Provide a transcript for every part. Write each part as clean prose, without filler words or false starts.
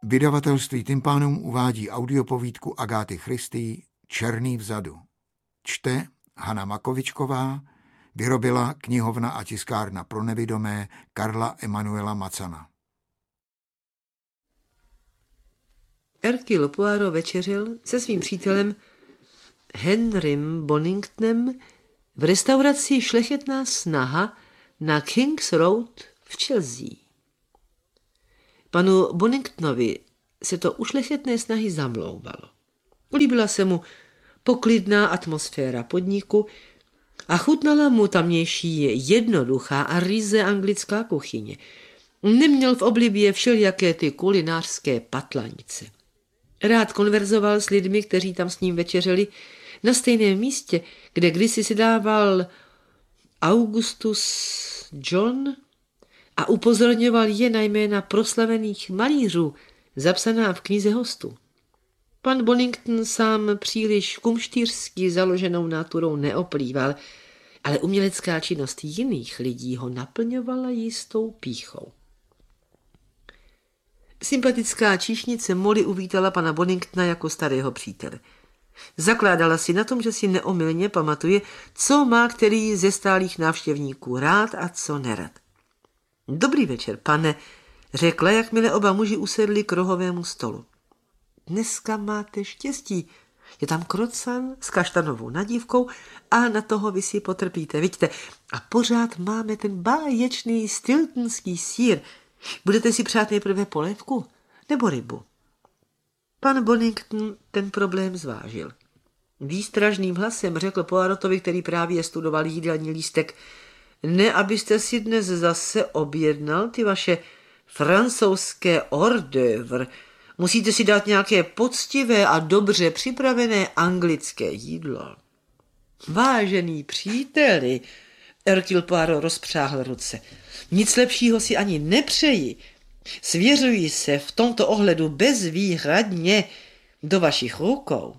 Vydavatelství Tympanum uvádí audiopovídku Agáty Christie Černý vzadu. Čte Hana Makovičková, vyrobila knihovna a tiskárna pro nevidomé Karla Emanuela Macana. Hercule Poirot večeřil se svým přítelem Henrym Boningtonem v restauraci Šlechetná snaha na King's Road v Chelsea. Panu Boningtonovi se to u šlechetné snahy zamlouvalo. Ulíbila se mu poklidná atmosféra podniku a chutnala mu tamnější jednoduchá a ryze anglická kuchyně. Neměl v oblibě všelijaké ty kulinářské patlanice. Rád konverzoval s lidmi, kteří tam s ním večeřeli, na stejném místě, kde kdysi si dával Augustus John a upozorňoval je na jména proslavených malířů, zapsaná v knize hostů. Pan Bonington sám příliš kumštýřsky založenou naturou neoplýval, ale umělecká činnost jiných lidí ho naplňovala jistou pýchou. Sympatická číšnice Molly uvítala pana Boningtona jako starého přítele. Zakládala si na tom, že si neomylně pamatuje, co má který ze stálých návštěvníků rád a co nerad. Dobrý večer, pane, řekla, jakmile oba muži usedli k rohovému stolu. Dneska máte štěstí. Je tam krocan s kaštanovou nadívkou a na toho vy si potrpíte, vidíte. A pořád máme ten báječný stiltonský sýr. Budete si přát nejprve polévku nebo rybu? Pan Bonington ten problém zvážil. Výstražným hlasem řekl Poirotovi, který právě studoval jídelní lístek: ne, abyste si dnes zase objednal ty vaše francouzské hors d'oeuvre. Musíte si dát nějaké poctivé a dobře připravené anglické jídlo. Vážený příteli, Hercule Poirot rozpřáhl ruce, nic lepšího si ani nepřeji. Svěřuji se v tomto ohledu bezvýhradně do vašich rukou.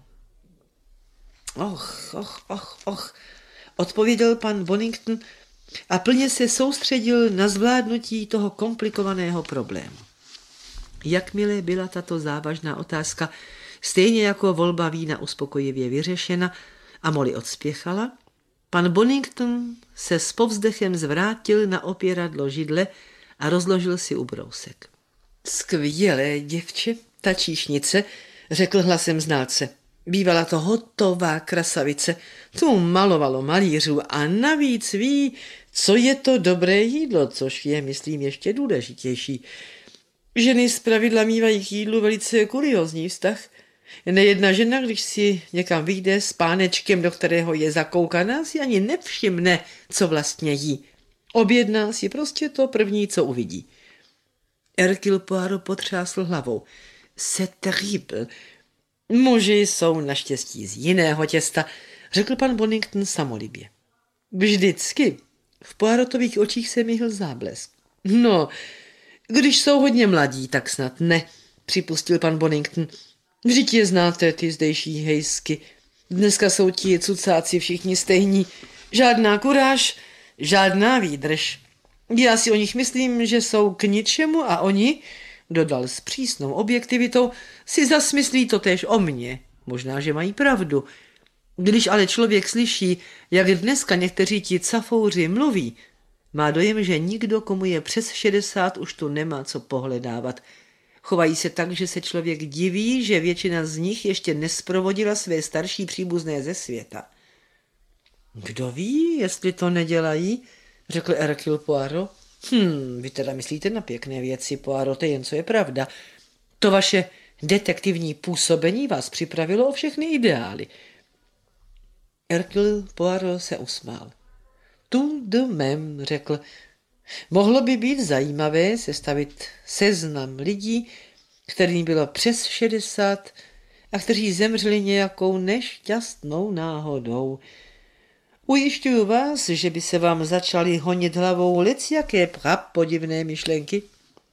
Och, odpověděl pan Bonington a plně se soustředil na zvládnutí toho komplikovaného problému. Jakmile byla tato závažná otázka stejně jako volba vína uspokojivě vyřešena a Molly odspěchala, pan Bonington se s povzdechem zvrátil na opěradlo židle a rozložil si ubrousek. Skvělé děvče, ta číšnice, řekl hlasem znalce. Bývala to hotová krasavice, tu malovalo malířů a navíc ví, co je to dobré jídlo, což je, myslím, ještě důležitější. Ženy zpravidla mívají k jídlu velice kuriózní vztah. Nejedna žena, když si někam vyjde s pánečkem, do kterého je zakoukaná, si ani nevšimne, co vlastně jí. Objedná si prostě to první, co uvidí. Hercule Poirot potřásl hlavou. C'est terrible. Muži jsou naštěstí z jiného těsta, řekl pan Bonington samolibě. Vždycky. V Poirotových očích se myhl záblesk. No, když jsou hodně mladí, tak snad ne, připustil pan Bonington. Vždyť je znáte, ty zdejší hejsky. Dneska jsou ti cucáci všichni stejní. Žádná kuráž, žádná výdrž. Já si o nich myslím, že jsou k ničemu a oni, dodal s přísnou objektivitou, si zas myslí totéž o mně. Možná, že mají pravdu. Když ale člověk slyší, jak dneska někteří ti cafouři mluví, má dojem, že nikdo, komu je přes 60, už tu nemá co pohledávat. Chovají se tak, že se člověk diví, že většina z nich ještě nesprovodila své starší příbuzné ze světa. Kdo ví, jestli to nedělají, řekl Hercule Poirot. Vy teda myslíte na pěkné věci, Poirote, jen co je pravda. To vaše detektivní působení vás připravilo o všechny ideály. Hercule Poirot se usmál. Tout de même, řekl. Mohlo by být zajímavé sestavit seznam lidí, kterým bylo přes 60 a kteří zemřeli nějakou nešťastnou náhodou. Ujišťuju vás, že by se vám začaly honit hlavou lecjaké prapodivné myšlenky.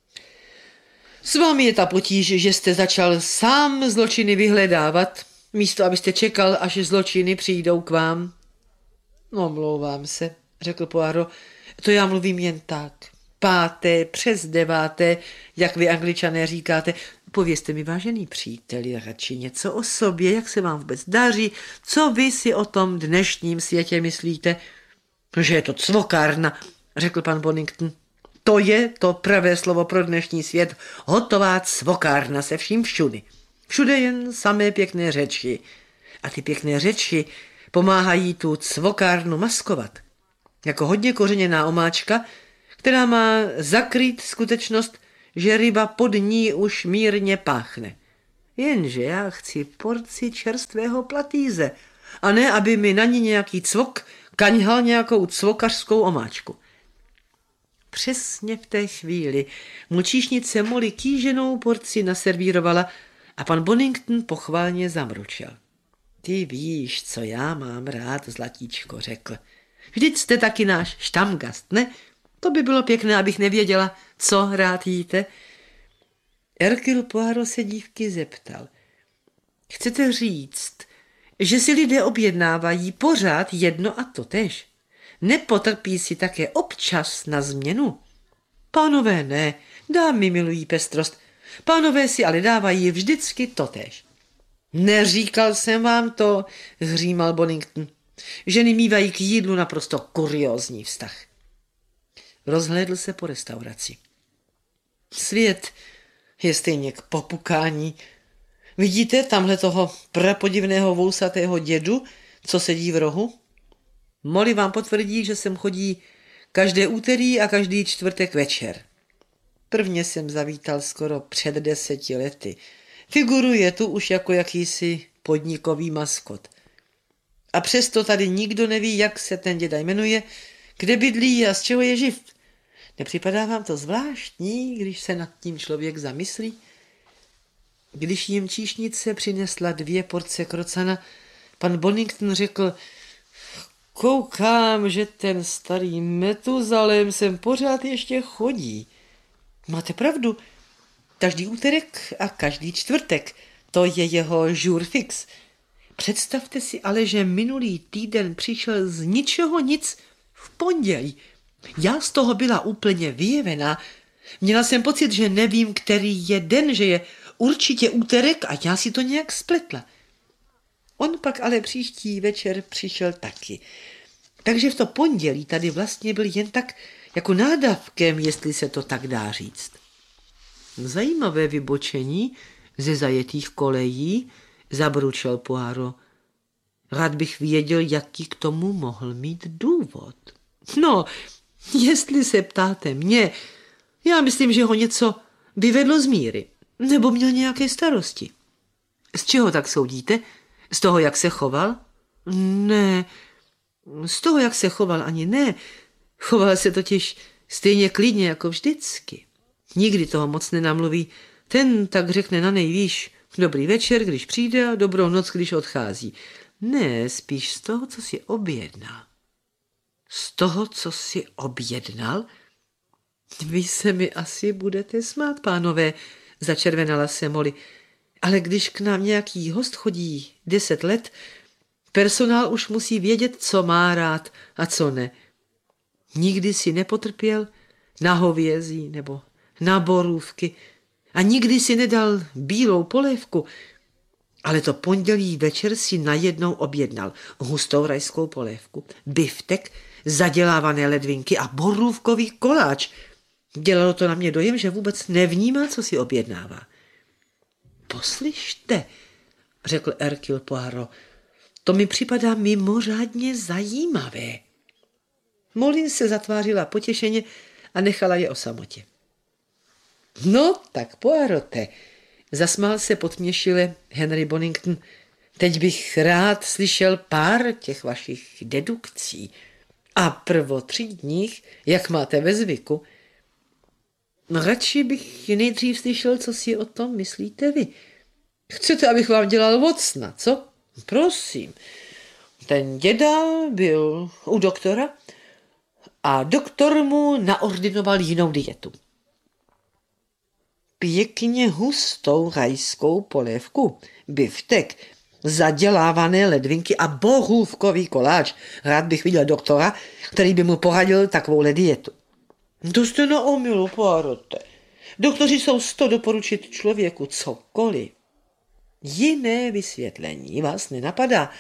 S vámi je ta potíž, že jste začal sám zločiny vyhledávat, místo abyste čekal, až zločiny přijdou k vám. Omlouvám se, řekl Poirot, to já mluvím jen tak. 5. přes 9., jak vy Angličané říkáte. Povězte mi, vážený příteli, radši něco o sobě, jak se vám vůbec daří, co vy si o tom dnešním světě myslíte? Že je to cvokárna, řekl pan Bonington. To je to pravé slovo pro dnešní svět. Hotová cvokárna se vším všudy. Všude jen samé pěkné řeči. A ty pěkné řeči pomáhají tu cvokárnu maskovat. Jako hodně kořeněná omáčka, která má zakrýt skutečnost, že ryba pod ní už mírně páchne. Jenže já chci porci čerstvého platýze, a ne, aby mi na ní nějaký cvok kaňhal nějakou cvokařskou omáčku. Přesně v té chvíli mu číšnice Molly kýženou porci naservírovala a pan Bonington pochválně zamručel. Ty víš, co já mám rád, zlatíčko, řekl. Vždyť jste taky náš štamgast, ne? To by bylo pěkné, abych nevěděla, co rád jíte. Hercule Poirot se dívky zeptal. Chcete říct, že si lidé objednávají pořád jedno a totéž? Nepotrpí si také občas na změnu? Pánové ne, dámy milují pestrost. Pánové si ale dávají vždycky totéž. Neříkal jsem vám to, hřímal Bonington. Ženy mívají k jídlu naprosto kuriózní vztah. Rozhlédl se po restauraci. Svět je stejně k popukání. Vidíte tamhle toho prapodivného vousatého dědu, co sedí v rohu? Molly vám potvrdí, že sem chodí každé úterý a každý čtvrtek večer. Prvně jsem zavítal skoro před 10 lety. Figuruje tu už jako jakýsi podnikový maskot. A přesto tady nikdo neví, jak se ten děda jmenuje, kde bydlí a z čeho je živ. Nepřipadá vám to zvláštní, když se nad tím člověk zamyslí? Když jim číšnice přinesla 2 porce krocana, pan Bonington řekl, koukám, že ten starý Metuzalém sem pořád ještě chodí. Máte pravdu, každý úterek a každý čtvrtek, to je jeho jour fix. Představte si ale, že minulý týden přišel z ničeho nic v pondělí. Já z toho byla úplně vyjevená. Měla jsem pocit, že nevím, který je den, že je určitě úterek a já si to nějak spletla. On pak ale příští večer přišel taky. Takže v to pondělí tady vlastně byl jen tak jako nádavkem, jestli se to tak dá říct. Zajímavé vybočení ze zajetých kolejí, zabručel Poirot. Rád bych věděl, jaký k tomu mohl mít důvod. No, jestli se ptáte mě, já myslím, že ho něco vyvedlo z míry, nebo měl nějaké starosti. Z čeho tak soudíte? Z toho, jak se choval? Ne, z toho, jak se choval, ani ne. Choval se totiž stejně klidně jako vždycky. Nikdy toho moc nenamluví. Ten tak řekne na nejvýš dobrý večer, když přijde, a dobrou noc, když odchází. Ne, spíš z toho, co si objednal. Z toho, co si objednal? Vy se mi asi budete smát, pánové, začervenala se Molly. Ale když k nám nějaký host chodí 10 let, personál už musí vědět, co má rád a co ne. Nikdy si nepotrpěl na hovězí nebo na borůvky a nikdy si nedal bílou polévku, ale to pondělí večer si najednou objednal hustou rajskou polévku, biftek, zadělávané ledvinky a borůvkový koláč. Dělalo to na mě dojem, že vůbec nevnímá, co si objednává. Poslyšte, řekl Hercule Poirot, to mi připadá mimořádně zajímavé. Molly se zatvářila potěšeně a nechala je o samotě. No, tak Poirote, zasmál se potměšile Henry Bonington, teď bych rád slyšel pár těch vašich dedukcí a prvotřídních, jak máte ve zvyku. Radši bych nejdřív slyšel, co si o tom myslíte vy. Chcete, abych vám dělal vocna, co? Prosím. Ten děda byl u doktora a doktor mu naordinoval jinou dietu. Pěkně hustou rajskou polévku, biftek, zadělávané ledvinky a borůvkový koláč. Rád bych viděl doktora, který by mu poradil takovou dietu. To jste na omylu, Poirote. Doktoři jsou 100 doporučit člověku cokoliv. Jiné vysvětlení vás nenapadá.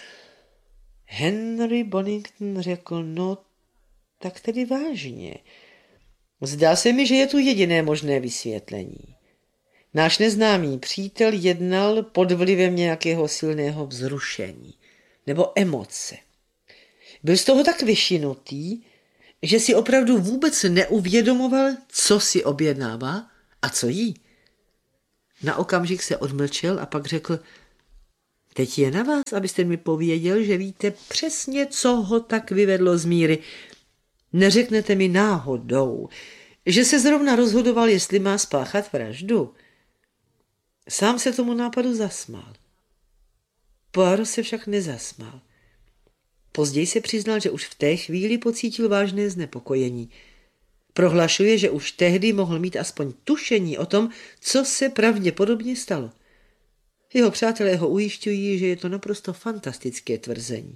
Henry Bonington řekl, no tak tedy vážně. Zdá se mi, že je tu jediné možné vysvětlení. Náš neznámý přítel jednal pod vlivem nějakého silného vzrušení nebo emoce. Byl z toho tak vyšinutý, že si opravdu vůbec neuvědomoval, co si objednává a co jí. Na okamžik se odmlčel a pak řekl, teď je na vás, abyste mi pověděl, že víte přesně, co ho tak vyvedlo z míry. Neřeknete mi náhodou, že se zrovna rozhodoval, jestli má spáchat vraždu. Sám se tomu nápadu zasmál. Poirot se však nezasmál. Později se přiznal, že už v té chvíli pocítil vážné znepokojení. Prohlašuje, že už tehdy mohl mít aspoň tušení o tom, co se pravděpodobně stalo. Jeho přátelé ho ujišťují, že je to naprosto fantastické tvrzení.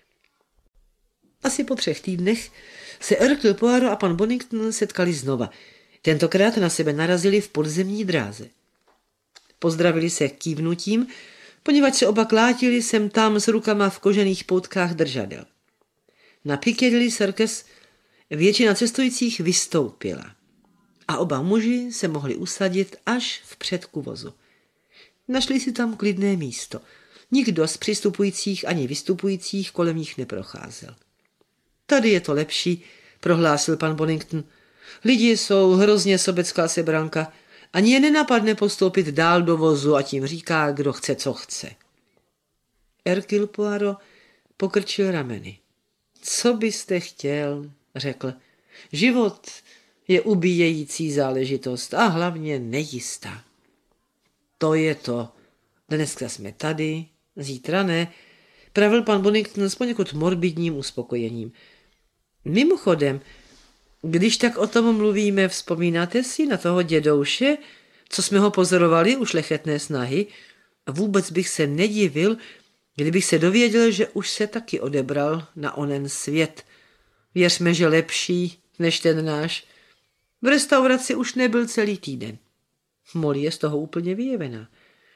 Asi po 3 týdnech se Hercule Poirot a pan Bonington setkali znova. Tentokrát na sebe narazili v podzemní dráze. Pozdravili se kývnutím, poněvadž se oba klátili sem tam s rukama v kožených poutkách držadel. Na Piccadilly Circus většina cestujících vystoupila a oba muži se mohli usadit až v předku vozu. Našli si tam klidné místo. Nikdo z přistupujících ani vystupujících kolem nich neprocházel. Tady je to lepší, prohlásil pan Bonington. Lidi jsou hrozně sobecká sebranka. Ani je nenapadne postoupit dál do vozu a tím říká, kdo chce, co chce. Hercule Poirot pokrčil rameny. Co byste chtěl, řekl. Život je ubíjející záležitost a hlavně nejistá. To je to. Dneska jsme tady, zítra ne, pravil pan Bonington s poněkud morbidním uspokojením. Mimochodem, když tak o tom mluvíme, vzpomínáte si na toho dědouše, co jsme ho pozorovali u šlechetné snahy? Vůbec bych se nedivil, kdybych se dověděl, že už se taky odebral na onen svět. Věřme, že lepší než ten náš. V restauraci už nebyl celý týden. Molly je z toho úplně vyjevená.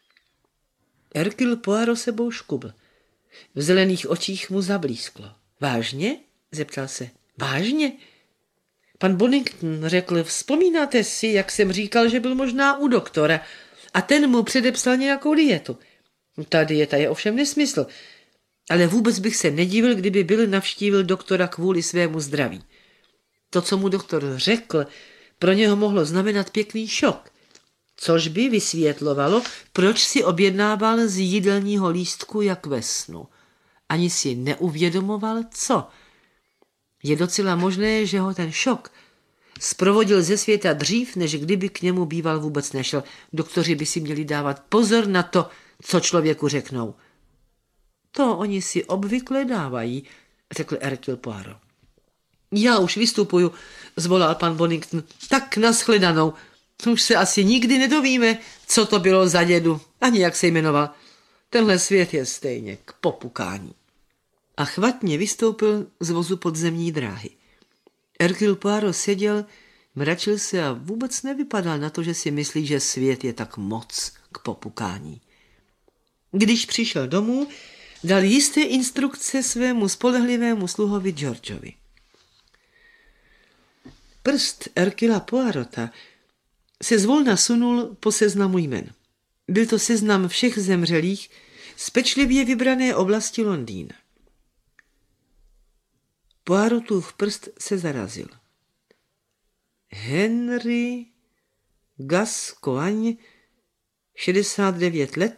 Hercule Poirot sebou škubl. V zelených očích mu zablísklo. Vážně? Zeptal se. Vážně? Pan Bonington řekl, vzpomínáte si, jak jsem říkal, že byl možná u doktora a ten mu předepsal nějakou dietu. Ta dieta je ovšem nesmysl, ale vůbec bych se nedivil, kdyby Bill navštívil doktora kvůli svému zdraví. To, co mu doktor řekl, pro něho mohlo znamenat pěkný šok, což by vysvětlovalo, proč si objednával z jídelního lístku jak ve snu. Ani si neuvědomoval, co. Je docela možné, že ho ten šok zprovodil ze světa dřív, než kdyby k němu býval vůbec nešel. Doktoři by si měli dávat pozor na to, co člověku řeknou. To oni si obvykle dávají, řekl Hercule Poirot. Já už vystupuju, zvolal pan Bonington. Tak nashledanou. Už se asi nikdy nedovíme, co to bylo za dědu, ani jak se jmenoval. Tenhle svět je stejně k popukání. A chvatně vystoupil z vozu podzemní dráhy. Hercule Poirot seděl, mračil se a vůbec nevypadal na to, že si myslí, že svět je tak moc k popukání. Když přišel domů, dal jisté instrukce svému spolehlivému sluhovi Georgeovi. Prst Hercula Poirota se zvolna sunul po seznamu jmen. Byl to seznam všech zemřelých z pečlivě vybrané oblasti Londýna. Poirotův prst se zarazil. Henry Gascoigne, 69 let.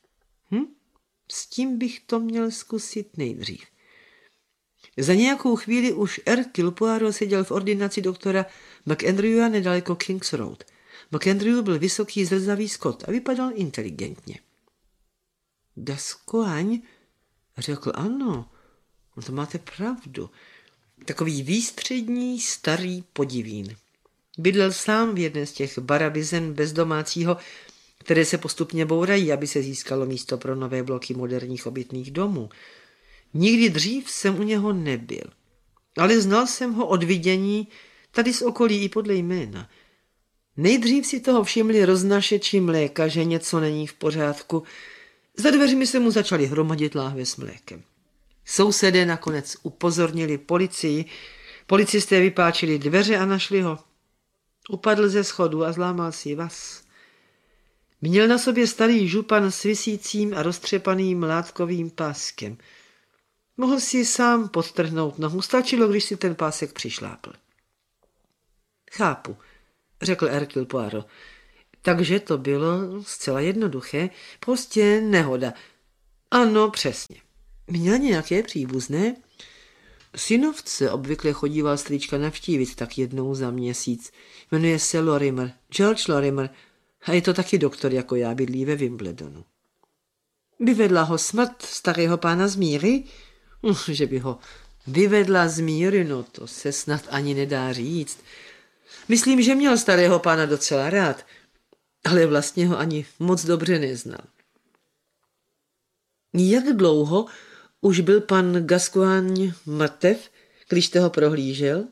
S tím bych to měl zkusit nejdřív. Za nějakou chvíli už Hercule Poirot seděl v ordinaci doktora McAndrewa nedaleko King's Road. McAndrew byl vysoký zrzavý Skot a vypadal inteligentně. Gascoigne, řekl ano, to máte pravdu. Takový výstřední starý podivín. Bydlel sám v jedné z těch barabizen bez domácího, které se postupně bourají, aby se získalo místo pro nové bloky moderních obytných domů. Nikdy dřív jsem u něho nebyl, ale znal jsem ho od vidění tady z okolí i podle jména. Nejdřív si toho všimli roznašeči mléka, že něco není v pořádku. Za dveřmi se mu začaly hromadit láhve s mlékem. Sousedé nakonec upozornili policii. Policisté vypáčili dveře a našli ho. Upadl ze schodu a zlámal si vaz. Měl na sobě starý župan s visícím a roztřepaným látkovým páskem. Mohl si sám podtrhnout nohu, stačilo, když si ten pásek přišlápl. Chápu, řekl Hercule Poirot. Takže to bylo zcela jednoduché, prostě nehoda. Ano, přesně. Měl nějaké příbuzné? Synovce obvykle chodíval strýčka navštívit tak jednou za měsíc. Jmenuje se Lorimer, George Lorimer, a je to taky doktor jako já, bydlí ve Wimbledonu. Vyvedla ho smrt starého pána z míry? Že by ho vyvedla z míry, no to se snad ani nedá říct. Myslím, že měl starého pána docela rád, ale vlastně ho ani moc dobře neznal. Jak dlouho už byl pan Gascoigne mrtev, když jste ho prohlížel?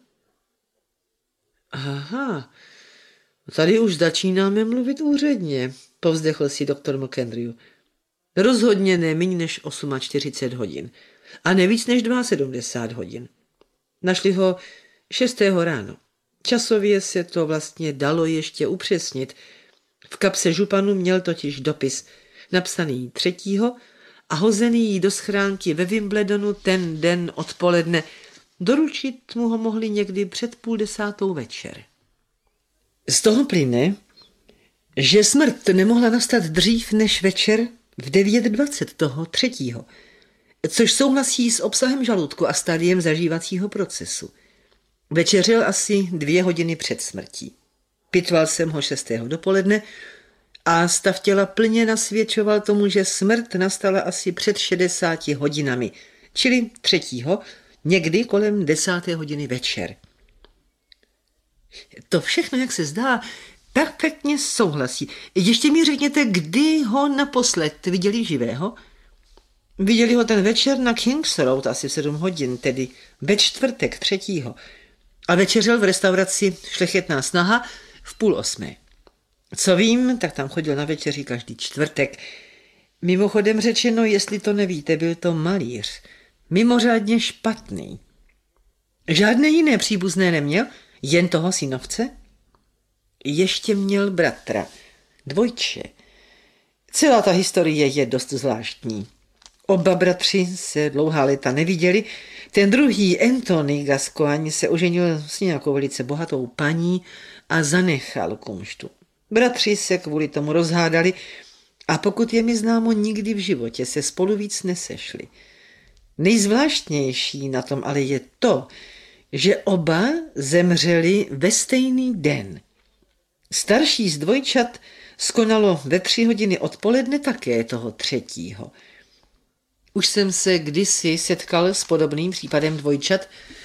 Aha, tady už začínáme mluvit úředně, povzdechl si doktor McAndrew. Rozhodně ne méně než 48 hodin a nevíc než 72 hodin. Našli ho 6. ráno. Časově se to vlastně dalo ještě upřesnit. V kapse županu měl totiž dopis napsaný 3. a hozený do schránky ve Wimbledonu ten den odpoledne. Doručit mu ho mohli někdy před 9:30 večer. Z toho plyne, že smrt nemohla nastat dřív než večer v 9:20 toho 3., což souhlasí s obsahem žaludku a stadiem zažívacího procesu. Večeřil asi 2 hodiny před smrtí. Pitval jsem ho 6. dopoledne a stav těla plně nasvědčoval tomu, že smrt nastala asi před 60 hodinami, čili 3. někdy kolem 10. hodiny večer. To všechno, jak se zdá, perfektně souhlasí. Ještě mi řekněte, kdy ho naposled viděli živého? Viděli ho ten večer na King's Road asi v 7 hodin, tedy ve čtvrtek 3. A večeřel v restauraci Šlechetná snaha v 7:30. Co vím, tak tam chodil na večeři každý čtvrtek. Mimochodem řečeno, jestli to nevíte, byl to malíř. Mimořádně špatný. Žádné jiné příbuzné neměl, jen toho synovce? Ještě měl bratra, dvojče. Celá ta historie je dost zvláštní. Oba bratři se dlouhá léta neviděli. Ten druhý, Anthony Gascoigne, se oženil s nějakou velice bohatou paní a zanechal kumštu. Bratři se kvůli tomu rozhádali a pokud je mi známo, nikdy v životě se spolu víc nesešli. Nejzvláštnější na tom ale je to, že oba zemřeli ve stejný den. Starší z dvojčat skonalo ve 3 hodiny odpoledne také toho 3. Už jsem se kdysi setkal s podobným případem dvojčat,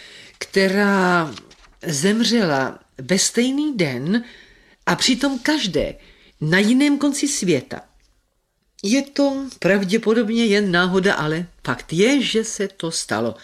která zemřela ve stejný den a přitom každé na jiném konci světa. Je to pravděpodobně jen náhoda, ale fakt je, že se to stalo.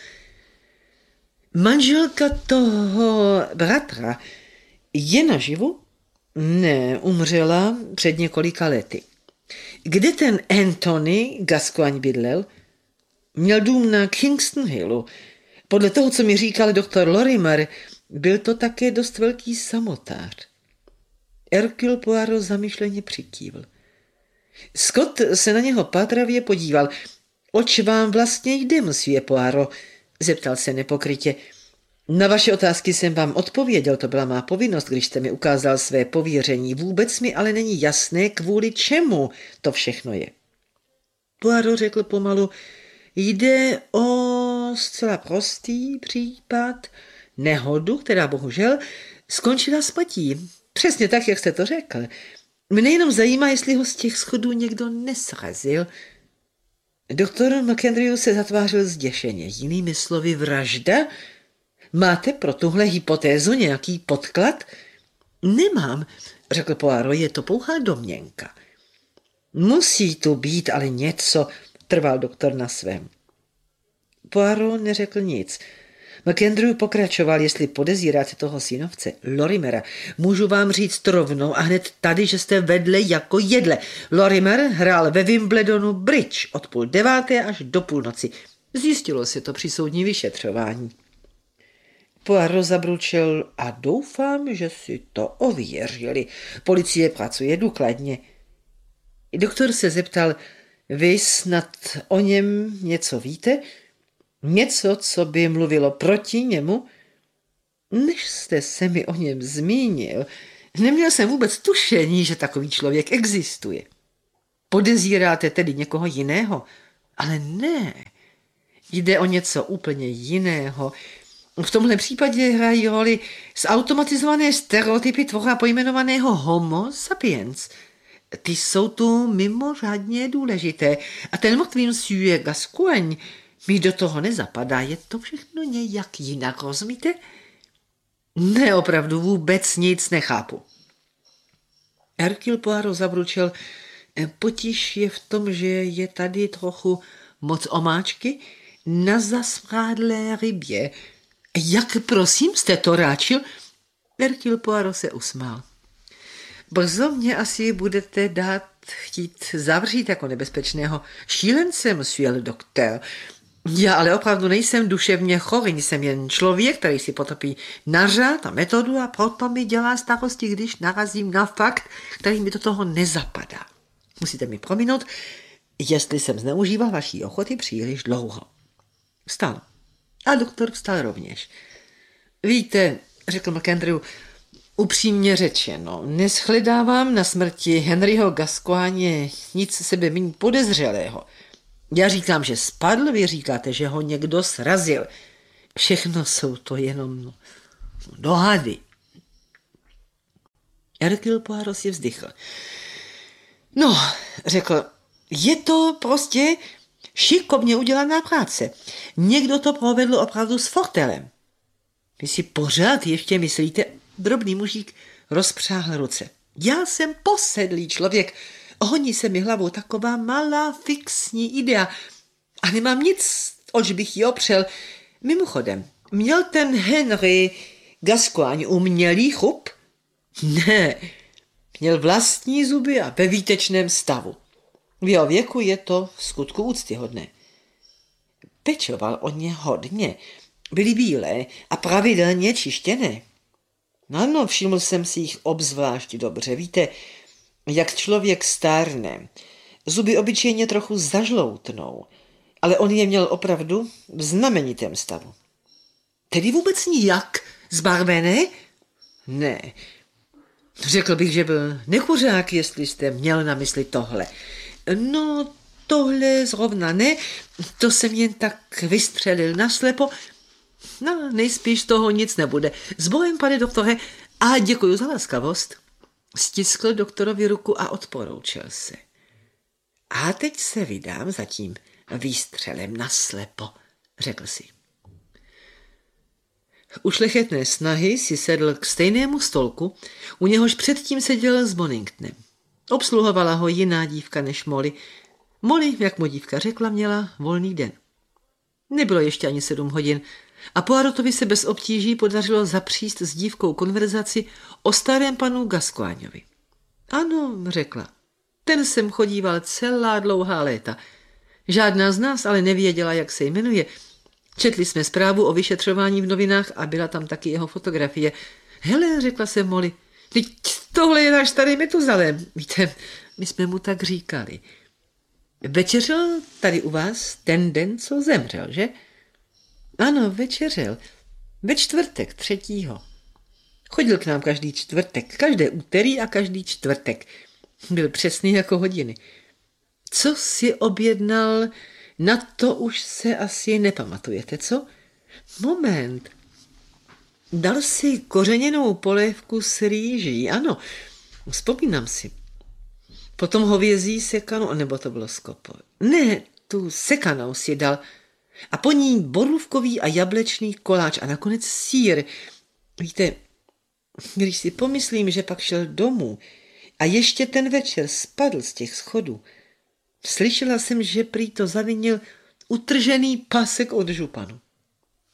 Manželka toho bratra je naživu? Ne, umřela před několika lety. Kde ten Anthony Gascoigne bydlel? Měl dům na Kingston Hillu. Podle toho, co mi říkal doktor Lorimer, byl to také dost velký samotář. Hercule Poirot zamyšleně přikývl. Scott se na něho pátravě podíval. Oč vám vlastně jde, monsieur Poirot? Zeptal se nepokrytě. Na vaše otázky jsem vám odpověděl, to byla má povinnost, když jste mi ukázal své pověření. Vůbec mi ale není jasné, kvůli čemu to všechno je. Poirot řekl pomalu, jde o zcela prostý případ, nehodu, která bohužel skončila smrtí. Přesně tak, jak jste to řekl. Mne jenom zajímá, jestli ho z těch schodů někdo nesrazil. Doktor McAndrew se zatvářil zděšeně. Jinými slovy, vražda? Máte pro tuhle hypotézu nějaký podklad? Nemám, řekl Poirot, je to pouhá domněnka. Musí tu být ale něco, trval doktor na svém. Poirot neřekl nic. McAndrew pokračoval, jestli podezíráte toho synovce, Lorimera, můžu vám říct rovnou a hned tady, že jste vedle jako jedle. Lorimer hrál ve Wimbledonu bridge od 8:30 až do půlnoci. Zjistilo se to při soudní vyšetřování. Poirot zabručel a doufám, že si to ověřili. Policie pracuje důkladně. Doktor se zeptal, vy snad o něm něco víte? Něco, co by mluvilo proti němu? Než jste se mi o něm zmínil, neměl jsem vůbec tušení, že takový člověk existuje. Podezíráte tedy někoho jiného? Ale ne, jde o něco úplně jiného. V tomhle případě hrají roli zautomatizované stereotypy tvora pojmenovaného Homo sapiens. Ty jsou tu mimořádně důležité. A ten mrtvý monsieur Gascoigne mi do toho nezapadá. Je to všechno nějak jinak, rozumíte? Ne, opravdu vůbec nic nechápu. Hercule Poirot zabručel, potíž je v tom, že je tady trochu moc omáčky na zasmrádlé rybě. Jak prosím jste to ráčil? Hercule Poirot se usmál. Brzo mě asi budete chtít zavřít jako nebezpečného šílence, monsieur le docteur. Já ale opravdu nejsem duševně chorý, jsem jen člověk, který si potopí na řád a metodu a proto mi dělá starosti, když narazím na fakt, který mi do toho nezapadá. Musíte mi prominout, jestli jsem zneužíval vaší ochoty příliš dlouho. Vstal. A doktor vstal rovněž. Víte, řekl McAndrew, upřímně řečeno, neschledávám na smrti Henryho Gascoigne nic sebeméně podezřelého. Já říkám, že spadl, vy říkáte, že ho někdo srazil. Všechno jsou to jenom dohady. Hercule Poirot si vzdychl. No, řekl, je to prostě šikovně udělaná práce. Někdo to provedl opravdu s fortelem. Vy si pořád ještě myslíte, drobný mužík rozpřáhl ruce. Já jsem posedlý člověk, honí se mi hlavou taková malá fixní idea a nemám nic, oč bych ji opřel. Mimochodem, měl ten Henry Gascoigne umělý chlup? Ne, měl vlastní zuby a ve výtečném stavu. V jeho věku je to v skutku úctyhodné. Pečoval o ně hodně, byly bílé a pravidelně čištěné. Ano, všiml jsem si jich obzvlášť dobře. Víte, jak člověk stárne, zuby obyčejně trochu zažloutnou, ale on je měl opravdu v znamenitém stavu. Tedy vůbec nijak zbarvené? Ne. Řekl bych, že byl nekuřák, jestli jste měl na mysli tohle. No, tohle zrovna ne, to jsem jen tak vystřelil naslepo. No, nejspíš z toho nic nebude. S Bohem, pane doktore, a děkuji za laskavost. Stiskl doktorovi ruku a odporoučil se. A teď se vydám za tím výstřelem naslepo, řekl si. U šlechetné snahy si sedl k stejnému stolku, u něhož předtím seděl s Boningtonem. Obsluhovala ho jiná dívka než Molly. Molly, jak mu dívka řekla, měla volný den. Nebylo ještě ani 7 hodin a Poirotovi se bez obtíží podařilo zapříst s dívkou konverzaci o starém panu Gascoignovi. Ano, řekla, ten sem chodíval celá dlouhá léta. Žádná z nás ale nevěděla, jak se jmenuje. Četli jsme zprávu o vyšetřování v novinách a byla tam taky jeho fotografie. Hele, řekla se Molly, teď tohle je náš starý Metuzalém. Víte, my jsme mu tak říkali. Večeřel tady u vás ten den, co zemřel, že? Ano, večeřel. Ve čtvrtek, 3. Chodil k nám každý čtvrtek, každé úterý a každý čtvrtek. Byl přesný jako hodiny. Co si objednal, na to už se asi nepamatujete, co? Moment. Dal si kořeněnou polévku s rýží, ano, vzpomínám si. Potom hovězí sekanou, nebo to bylo skopo. Ne, tu sekanou si dal. A po ní borůvkový a jablečný koláč a nakonec sýr. Víte, když si pomyslím, že pak šel domů a ještě ten večer spadl z těch schodů, slyšela jsem, že prý to zavinil utržený pasek od županu.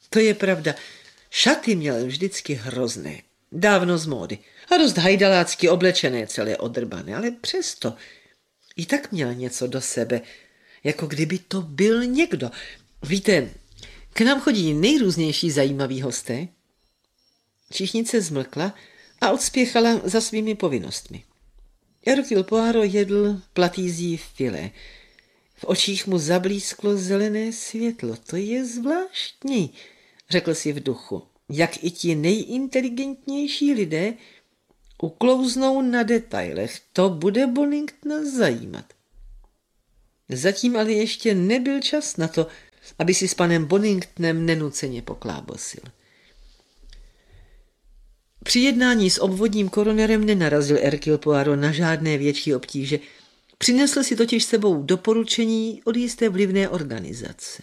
To je pravda. Šaty měl vždycky hrozné. Dávno z módy. A dost hajdalácky oblečené, celé odrbané. Ale přesto i tak měl něco do sebe. Jako kdyby to byl někdo. Víte, k nám chodí nejrůznější zajímaví hosté. Číšnice zmlkla a odspěchala za svými povinnostmi. Hercule Poirot jedl platýzí filé. V očích mu zablísklo zelené světlo. To je zvláštní, řekl si v duchu, jak i ti nejinteligentnější lidé uklouznou na detailech. To bude Boningtona zajímat. Zatím ale ještě nebyl čas na to, aby si s panem Boningtonem nenuceně poklábosil. Při jednání s obvodním koronerem nenarazil Hercule Poirot na žádné větší obtíže. Přinesl si totiž sebou doporučení od jisté vlivné organizace.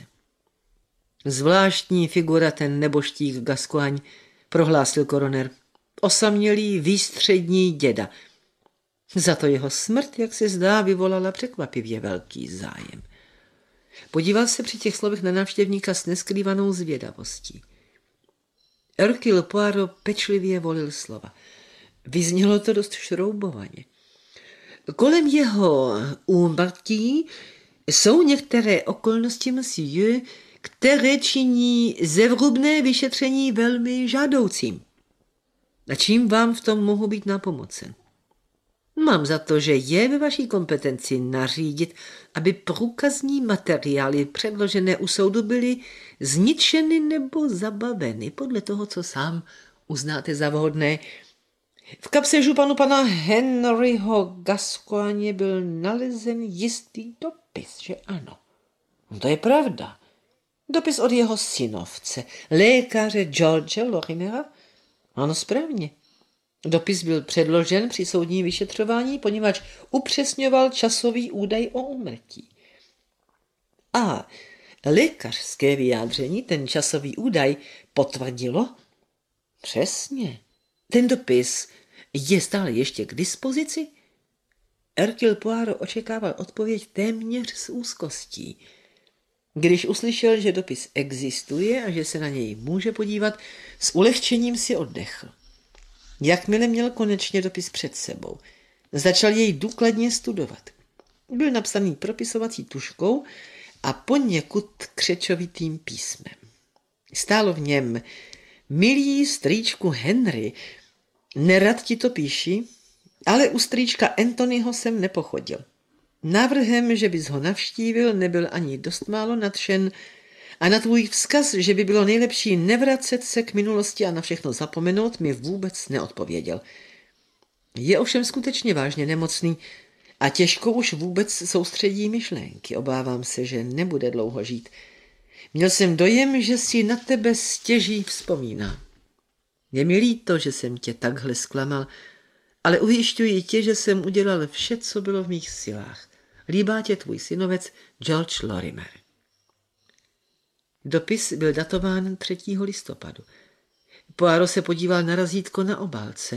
Zvláštní figura ten neboštík Gascoigne, prohlásil koroner. Osamělý výstřední děda. Za to jeho smrt, jak se zdá, vyvolala překvapivě velký zájem. Podíval se při těch slovech na návštěvníka s neskrývanou zvědavostí. Hercule Poirot pečlivě volil slova. Vyznělo to dost šroubovaně. Kolem jeho úmrtí jsou některé okolnosti, monsieur, které činí zevrubné vyšetření velmi žádoucím. A čím vám v tom mohu být napomocen? Mám za to, že je ve vaší kompetenci nařídit, aby průkazní materiály předložené u soudu byly zničeny nebo zabaveny, podle toho, co sám uznáte za vhodné. V kapse panu pana Henryho Gascoigne byl nalezen jistý dopis, že ano. To je pravda. Dopis od jeho synovce, lékaře George Lorimera. Ano, správně. Dopis byl předložen při soudním vyšetřování, poněvadž upřesňoval časový údaj o úmrtí. A lékařské vyjádření ten časový údaj potvrdilo? Přesně. Ten dopis je stále ještě k dispozici? Hercule Poirot očekával odpověď téměř s úzkostí. Když uslyšel, že dopis existuje a že se na něj může podívat, s ulehčením si oddechl. Jakmile měl konečně dopis před sebou, začal jej důkladně studovat. Byl napsaný propisovací tužkou a poněkud křečovitým písmem. Stálo v něm: milý strýčku Henry, nerad ti to píši, ale u strýčka Anthonyho jsem nepochodil. Návrhem, že bys ho navštívil, nebyl ani dost málo nadšen a na tvůj vzkaz, že by bylo nejlepší nevracet se k minulosti a na všechno zapomenout, mi vůbec neodpověděl. Je ovšem skutečně vážně nemocný a těžko už vůbec soustředí myšlenky. Obávám se, že nebude dlouho žít. Měl jsem dojem, že si na tebe stěží vzpomíná. Je mi líto, že jsem tě takhle zklamal, ale ujišťuji tě, že jsem udělal vše, co bylo v mých silách. Líbá tě tvůj synovec George Lorimer. Dopis byl datován 3. listopadu. Poirot se podíval na razítko na obálce.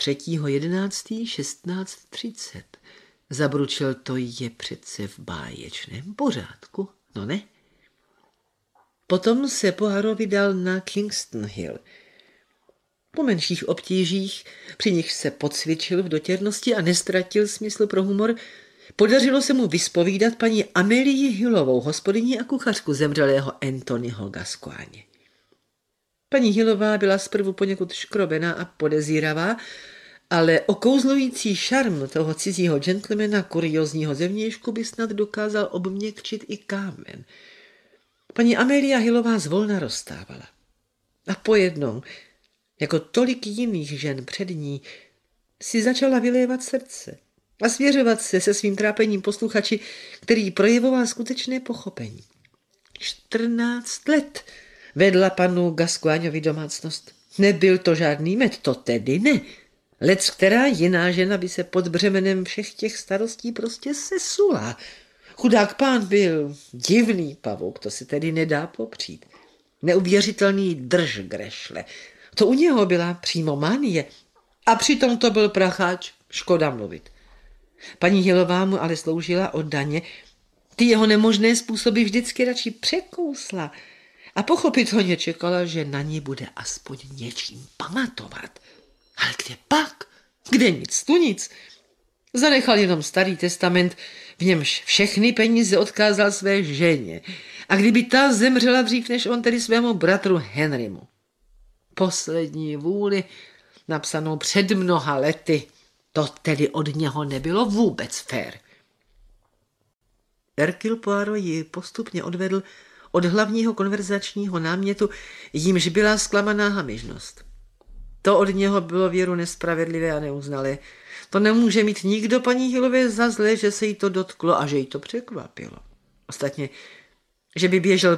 3.11.16:30. Zabručel, to je přece v báječném pořádku, no ne? Potom se Poirot vydal na Kingston Hill. Po menších obtížích, při nich se pocvičil v dotěrnosti a nestratil smysl pro humor, podařilo se mu vyspovídat paní Amélie Hillovou, hospodyni a kuchařku zemřelého Anthonyho Gascoigne. Paní Hillová byla zprvu poněkud škrobená a podezíravá, ale okouzlující šarm toho cizího gentlemana kuriózního zevnějšku by snad dokázal obměkčit i kámen. Paní Amélia Hillová zvolna rozstávala. A pojednou, jako tolik jiných žen před ní, si začala vylévat srdce a svěřovat se svým trápením posluchači, který projevoval skutečné pochopení. 14 let vedla panu Gascoignovi domácnost. Nebyl to žádný med, to tedy ne. Lec která jiná žena by se pod břemenem všech těch starostí prostě sesula. Chudák pán byl divný pavouk, to se tedy nedá popřít. Neuvěřitelný držgrešle. To u něho byla přímo manie. A přitom to byl pracháč, škoda mluvit. Paní Hillová mu ale sloužila oddaně. Ty jeho nemožné způsoby vždycky radši překousla a pochopitelně čekala, že na ní bude aspoň něčím pamatovat. Ale kde pak? Kde nic, tu nic. Zanechal jenom Starý testament, v němž všechny peníze odkázal své ženě. A kdyby ta zemřela dřív než on, tedy svému bratru Henrymu. Poslední vůli, napsanou před mnoha lety, to tedy od něho nebylo vůbec fér. Hercule Poirot ji postupně odvedl od hlavního konverzačního námětu, jímž byla zklamaná hamižnost. To od něho bylo věru nespravedlivé a neuznalé. To nemůže mít nikdo paní Hillové za zlé, že se jí to dotklo a že jí to překvapilo. Ostatně, že by běžel